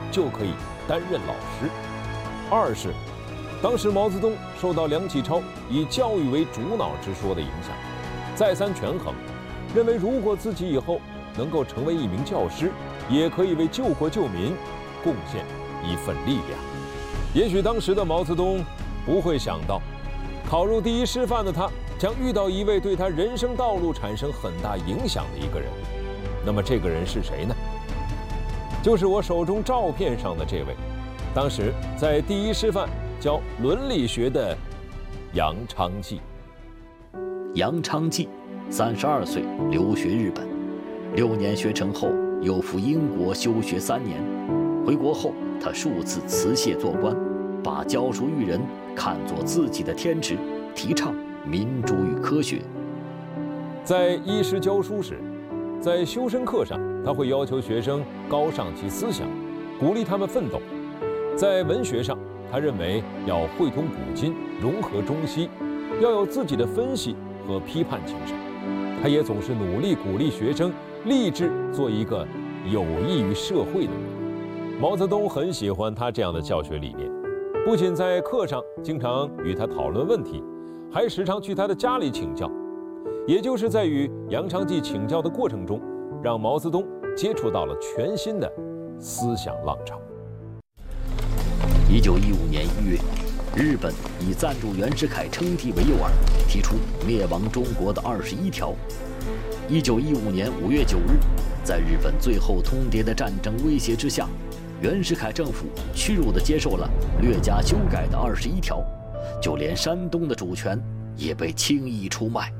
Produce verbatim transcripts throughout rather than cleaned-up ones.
就可以担任老师。二是，当时毛泽东受到梁启超以教育为主脑之说的影响，再三权衡，认为如果自己以后能够成为一名教师，也可以为救国救民贡献一份力量。也许当时的毛泽东不会想到，考入第一师范的他将遇到一位对他人生道路产生很大影响的一个人。那么这个人是谁呢？就是我手中照片上的这位，当时在第一师范教伦理学的杨昌济。 杨昌济，三十二岁，留学日本，六年学成后又赴英国休学三年。回国后，他数次辞谢做官，把教书育人看作自己的天职，提倡民主与科学。 在一师教书时，在修身课上，他会要求学生高尚其思想，鼓励他们奋斗。在文学上，他认为要汇通古今，融合中西，要有自己的分析和批判精神。他也总是努力鼓励学生立志做一个有益于社会的人。毛泽东很喜欢他这样的教学理念，不仅在课上经常与他讨论问题，还时常去他的家里请教。也就是在与杨昌济请教的过程中，让毛泽东接触到了全新的思想浪潮。 一九一五年一月，日本以赞助袁世凯称帝为诱饵，提出灭亡中国的二十一条。一九一五年五月九日，在日本最后通牒的战争威胁之下，袁世凯政府屈辱地接受了略加修改的二十一条，就连山东的主权也被轻易出卖。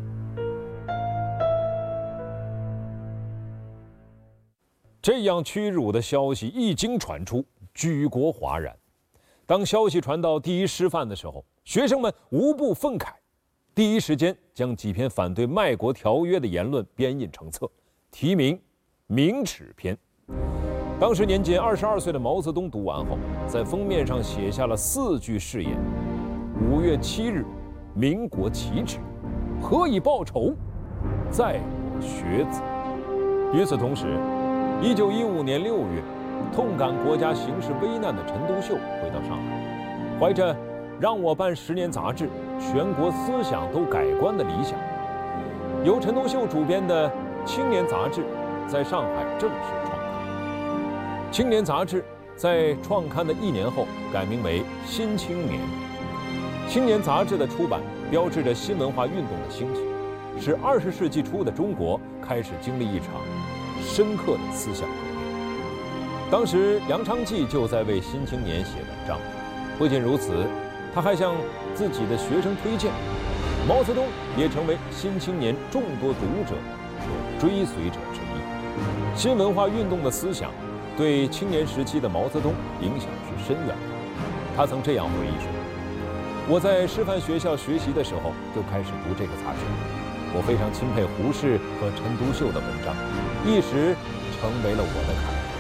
这样屈辱的消息一经传出，举国哗然。当消息传到第一师范的时候，学生们无不愤慨，第一时间将几篇反对卖国条约的言论编印成册，题名《明耻篇》。当时年仅二十二岁的毛泽东读完后，在封面上写下了四句誓言：五月七日，民国启齿，何以报仇？在我学子。与此同时，一九一五年六月，痛感国家形势危难的陈独秀回到上海，怀着让我办十年杂志，全国思想都改观的理想，由陈独秀主编的《青年》杂志在上海正式创刊。《青年》杂志在创刊的一年后改名为《新青年》。《青年》杂志的出版标志着新文化运动的兴起，使二十世纪初的中国开始经历一场深刻的思想革命。当时杨昌济就在为《新青年》写文章，不仅如此，他还向自己的学生推荐，毛泽东也成为《新青年》众多读者和追随者之一。新文化运动的思想对青年时期的毛泽东影响是深远的。他曾这样回忆说：“我在师范学校学习的时候就开始读这个杂志，我非常钦佩胡适和陈独秀的文章，一时成为了我的楷模。”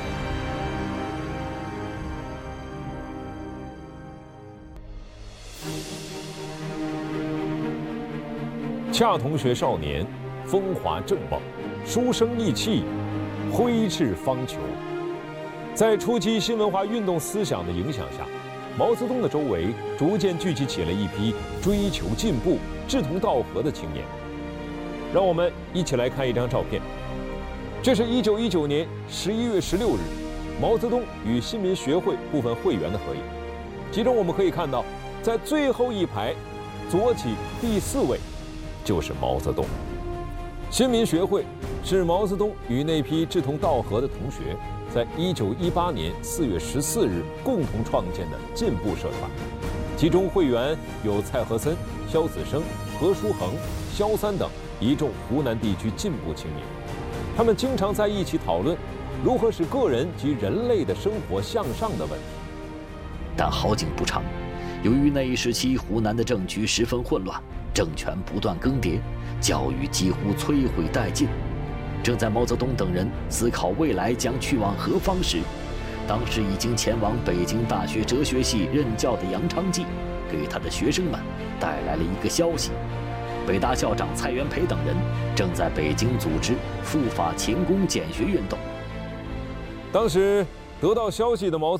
恰同学少年，风华正茂，书生意气，挥斥方遒。在初期新文化运动思想的影响下，毛泽东的周围逐渐聚集起了一批追求进步、志同道合的青年。让我们一起来看一张照片，这是一九一九年十一月十六日，毛泽东与新民学会部分会员的合影。其中我们可以看到，在最后一排，左起第四位就是毛泽东。新民学会是毛泽东与那批志同道合的同学在一九一八年四月十四日共同创建的进步社团，其中会员有蔡和森、萧子升、何叔衡、萧三等一众湖南地区进步青年。他们经常在一起讨论如何使个人及人类的生活向上的问题。 但好景不长，由于那一时期湖南的政局十分混乱，政权不断更迭，教育几乎摧毁殆尽。正在毛泽东等人思考未来将去往何方时，当时已经前往北京大学哲学系任教的杨昌济，给他的学生们带来了一个消息：北大校长蔡元培等人正在北京组织赴法勤工俭学运动。 当时得到消息的毛